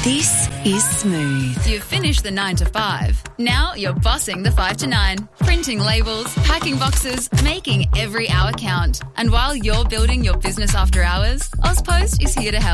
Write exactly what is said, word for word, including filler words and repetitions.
This is Smooth. You've finished the nine to five. Now you're bossing the five to nine. Printing labels, packing boxes, making every hour count. And while you're building your business after hours, AusPost is here to help.